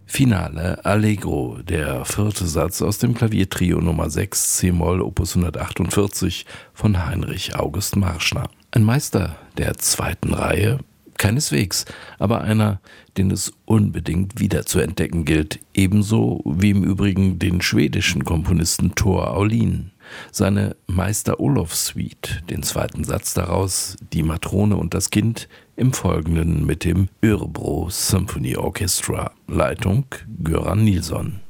Finale Allegro, der vierte Satz aus dem Klaviertrio Nummer 6 c-Moll Opus 148 von Heinrich August Marschner. Ein Meister der zweiten Reihe? Keineswegs, aber einer, den es unbedingt wieder zu entdecken gilt, ebenso wie im Übrigen den schwedischen Komponisten Tor Aulin. Seine Meister-Olof-Suite, den zweiten Satz daraus, die Matrone und das Kind, im Folgenden mit dem Örebro Symphony Orchestra, Leitung Göran Nilsson.